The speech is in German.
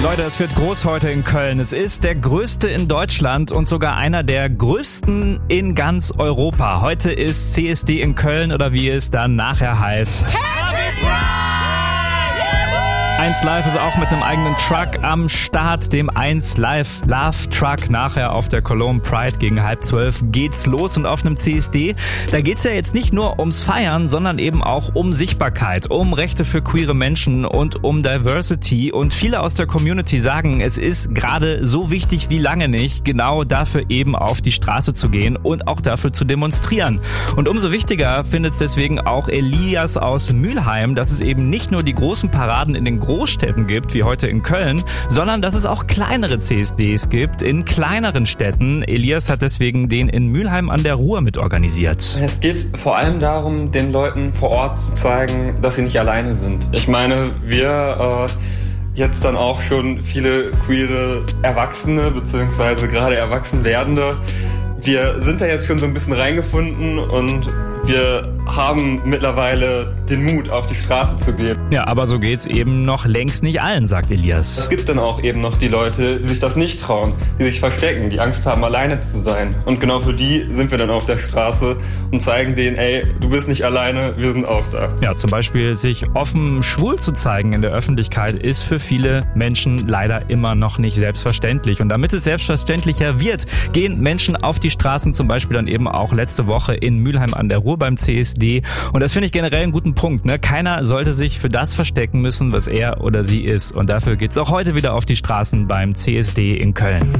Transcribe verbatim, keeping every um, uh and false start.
Leute, es wird groß heute in Köln. Es ist der größte in Deutschland und sogar einer der größten in ganz Europa. Heute ist C S D in Köln oder wie es dann nachher heißt. Happy Pride! eins Live ist auch mit einem eigenen Truck am Start, dem eins Live Love Truck. Nachher auf der Cologne Pride gegen halb zwölf geht's los und auf einem C S D, da geht's ja jetzt nicht nur ums Feiern, sondern eben auch um Sichtbarkeit, um Rechte für queere Menschen und um Diversity. Und viele aus der Community sagen, es ist gerade so wichtig wie lange nicht, genau dafür eben auf die Straße zu gehen und auch dafür zu demonstrieren. Und umso wichtiger findet es deswegen auch Elias aus Mülheim, dass es eben nicht nur die großen Paraden in den Großstädten gibt, wie heute in Köln, sondern dass es auch kleinere C S Ds gibt in kleineren Städten. Elias hat deswegen den in Mülheim an der Ruhr mit organisiert. Es geht vor allem darum, den Leuten vor Ort zu zeigen, dass sie nicht alleine sind. Ich meine, wir äh, jetzt dann auch schon viele queere Erwachsene, beziehungsweise gerade Erwachsenwerdende, wir sind da jetzt schon so ein bisschen reingefunden und wir haben mittlerweile den Mut, auf die Straße zu gehen. Ja, aber so geht's eben noch längst nicht allen, sagt Elias. Es gibt dann auch eben noch die Leute, die sich das nicht trauen, die sich verstecken, die Angst haben, alleine zu sein. Und genau für die sind wir dann auf der Straße und zeigen denen, ey, du bist nicht alleine, wir sind auch da. Ja, zum Beispiel sich offen schwul zu zeigen in der Öffentlichkeit ist für viele Menschen leider immer noch nicht selbstverständlich. Und damit es selbstverständlicher wird, gehen Menschen auf die Straßen, zum Beispiel dann eben auch letzte Woche in Mülheim an der Ruhr beim C S D. Und das finde ich generell einen guten Punkt. Ne? Keiner sollte sich für das verstecken müssen, was er oder sie ist. Und dafür geht's auch heute wieder auf die Straßen beim C S D in Köln.